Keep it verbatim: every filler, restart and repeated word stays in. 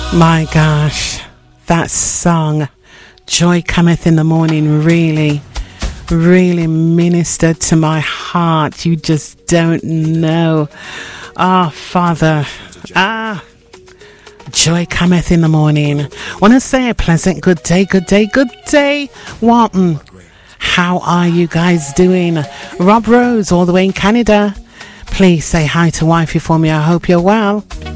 My gosh, that song, Joy Cometh in the Morning, really, really ministered to my heart. You just don't know. Ah, oh, Father, ah, joy cometh in the morning. Want to say a pleasant good day, good day, good day, Walton. How are you guys doing? Rob Rose, all the way in Canada. Please say hi to wifey for me. I hope you're well.